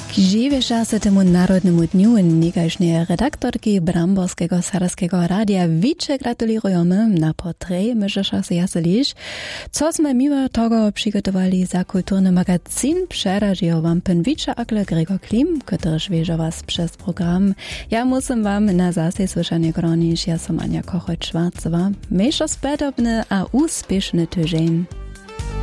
Živeša se temu Narodnemu dniu niekajšnej redaktorki Bramborskiego Sarskiego radia wicze gratulujemy na portret Myżesza Jaselisz. Co sme mimo tego przygotowali za kulturny magazyn, przeradził wam pen wicze akle Gregor Klim, który wierzy was przez program. Ja musim wam na zase słyszenie gronić, ja som Ania Kochoć-Szwarcowa. Mniejszo spedobny a úspěšny tydzień.